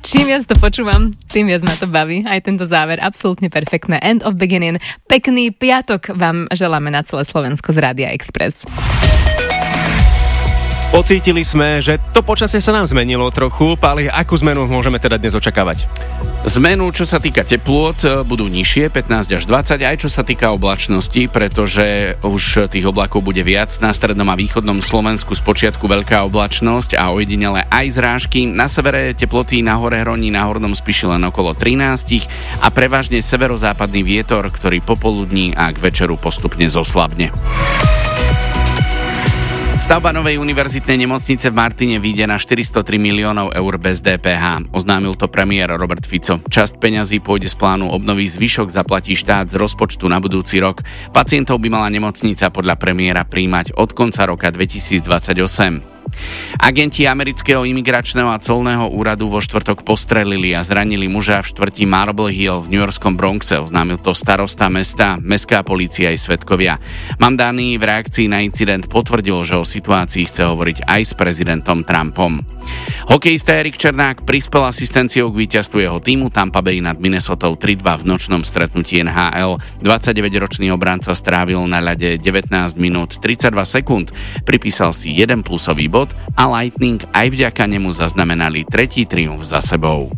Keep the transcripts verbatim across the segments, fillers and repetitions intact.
Čím viac to počúvam, tým viac ma to baví. Aj tento záver, absolútne perfektné. End of beginning. Pekný piatok vám želáme na celé Slovensko z Rádia Express. Pocítili sme, že to počasie sa nám zmenilo trochu. Páli, akú zmenu môžeme teda dnes očakávať? Zmenu, čo sa týka teplôt, budú nižšie, pätnásť až dvadsať, aj čo sa týka oblačnosti, pretože už tých oblakov bude viac. Na strednom a východnom Slovensku spočiatku veľká oblačnosť a ojedinele aj zrážky. Na severe teploty na hore Hroní, na Hornom Spiši len okolo trinásť a prevažne severozápadný vietor, ktorý popoludní a k večeru postupne zoslabne. Stavba novej univerzitnej nemocnice v Martine vyjde na štyristotri miliónov eur bez dé pé há. Oznámil to premiér Robert Fico. Časť peňazí pôjde z plánu obnovy, zvyšok zaplatí štát z rozpočtu na budúci rok. Pacientov by mala nemocnica podľa premiéra prijímať od konca roka dvetisícdvadsaťosem. Agenti amerického imigračného a colného úradu vo štvrtok postrelili a zranili muža v štvrti Marble Hill v newyorskom Bronxe, oznámil to starosta mesta, mestská polícia aj svedkovia. Mamdani v reakcii na incident potvrdil, že o situácii chce hovoriť aj s prezidentom Trumpom. Hokejista Erik Černák prispel asistenciou k víťazstvu jeho týmu Tampa Bay nad Minnesotou tri dva v nočnom stretnutí en há el. dvadsaťdeväťročný obranca strávil na ľade devätnásť minút tridsaťdva sekúnd, pripísal si jeden plusový bod a Lightning aj vďaka nemu zaznamenali tretí triumf za sebou.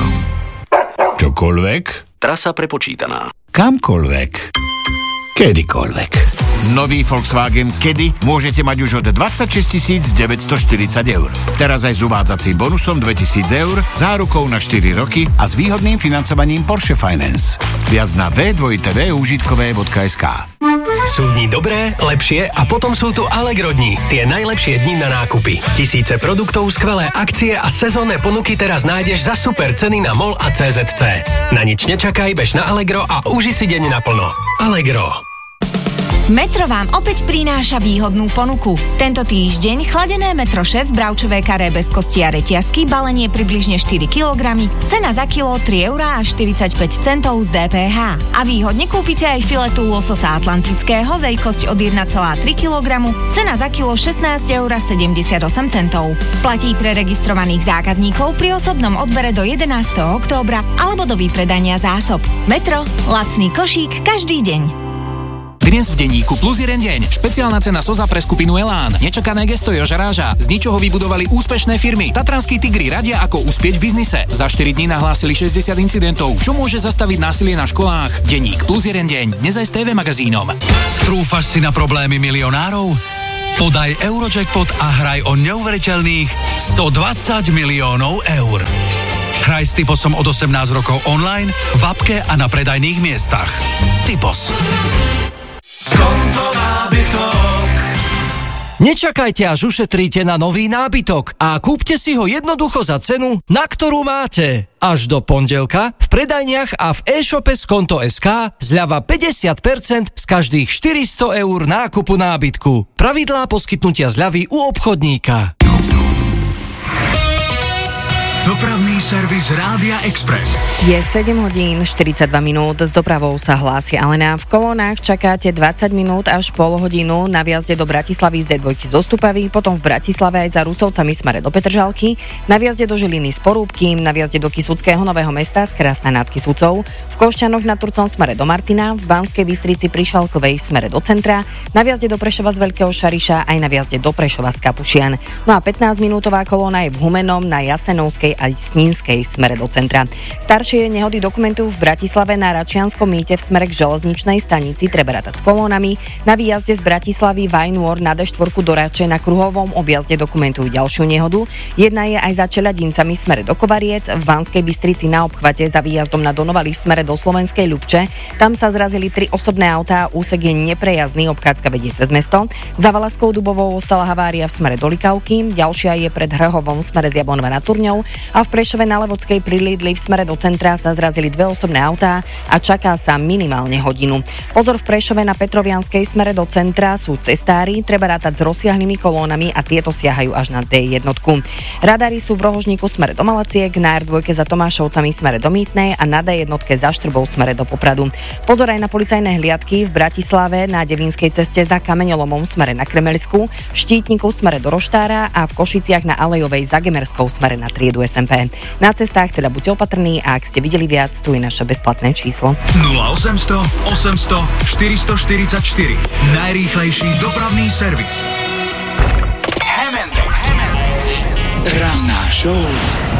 Čokoľvek? Trasa prepočítaná. Kamkoľvek. Kedykoľvek. Nový Volkswagen Caddy môžete mať už od dvadsaťšesť deväťstoštyridsať eur. Teraz aj s uvádzacím bonusom dvetisíc eur, zárukou na štyri roky a s výhodným financovaním Porsche Finance. Viac na w w w bodka užitkové bodka es ká. Sú dni dobré, lepšie a potom sú tu Allegro dni. Tie najlepšie dni na nákupy. Tisíce produktov, skvelé akcie a sezónne ponuky teraz nájdeš za super ceny na MOL a cé zet cé. Na nič nečakaj, bež na Allegro a uži si deň naplno. Allegro. Metro vám opäť prináša výhodnú ponuku. Tento týždeň chladené Metro Šéf bravčové karé bez kosti a reťazky, balenie približne štyri kilogramy, cena za kilo tri eurá a štyridsaťpäť centov z dé pé há. A výhodne kúpite aj filetu lososa atlantického, veľkosť od jeden celá tri kilogramy, cena za kilo šestnásť eur a sedemdesiatosem centov. Platí pre registrovaných zákazníkov pri osobnom odbere do jedenásteho októbra alebo do vypredania zásob. Metro, lacný košík každý deň. Dnes v denníku Plus jeden deň. Špeciálna cena Soza pre skupinu Elán. Nečakané gesto Joža Ráža. Z ničoho vybudovali úspešné firmy. Tatranskí tigri radia, ako uspieť v biznise. Za štyri dní nahlásili šesťdesiat incidentov. Čo môže zastaviť násilie na školách? Denník Plus jeden deň. Dnes aj s té vé magazínom. Trúfaš si na problémy milionárov? Podaj Eurojackpot a hraj o neuveriteľných stodvadsať miliónov eur. Hraj s Typosom od osemnásť rokov online, v apke a na predajných miestach. Typos. Skonto nábytok. Nečakajte, až ušetríte na nový nábytok a kúpte si ho jednoducho za cenu, na ktorú máte. Až do pondelka v predajniach a v e-shope Skonto bodka es ká zľava päťdesiat percent z každých štyristo eur nákupu nábytku. Pravidlá poskytnutia zľavy u obchodníka. Dopravný servis Rádia Express. Je sedem hodín štyridsaťdva minút, s dopravou sa hlási Alena. V kolónach čakáte dvadsať minút až pol hodinu na vjazde do Bratislavy z dé dva zo Stupavy, potom v Bratislave aj za Rusovcami smere do Petržalky, na vjazde do Žiliny z Porúbky, na vjazde do Kysuckého Nového Mesta z Krásna nad Kysucou, v Košťanoch nad Turcom smere do Martina, v Banskej Bystrici pri Šalkovej v smere do centra, na vjazde do Prešova z Veľkého Šariša aj na vjazde do Prešova z Kapušian. No a pätnásťminútová kolóna je v Humennom na Jasenovskej aj Snínskej smere do centra. Staršie nehody dokumentujú v Bratislave na Račianskom mýte v smere k železničnej stanici, treba rátať s kolónami. Na výjazde z Bratislavy Vajnôr na dé štyri do Rače na kruhovom objazde dokumentujú ďalšiu nehodu. Jedna je aj za Čeľadincami smere do Kovariec, v Banskej Bystrici na obchvate za výjazdom na Donovali v smere do Slovenskej Ľubče. Tam sa zrazili tri osobné autá, úsek je neprejazdný, obchádzka vedie cez mesto. Za Valaskou Dubovou ostala havária v smere do Likavky, ďalšia je pred Hrhovom v smere z Jablonova nad Turňou a v Prešove na Levodskej pri Lidli v smere do centra sa zrazili dve osobné autá a čaká sa minimálne hodinu. Pozor, v Prešove na Petrovianskej smere do centra sú cestári, treba rátať s rozsiahlými kolónami a tieto siahajú až na dé jedna. Radary sú v Rohožníku smere do Malaciek, na er dva za Tomášovcami smere do Mýtnej a na dé jedna za Štrbou smere do Popradu. Pozor aj na policajné hliadky v Bratislave na Devínskej ceste za Kameňolomom smere na Kremeľsku, v Štítniku smere do Roštára a v Košiciach na Alejovej za Gemerskou smere na Triedu es en em pé. Na cestách teda buďte opatrní a ak ste videli viac, tu je naše bezplatné číslo. nula osemsto osemsto štyristoštyridsaťštyri. Najrýchlejší dopravný servis. Ranná show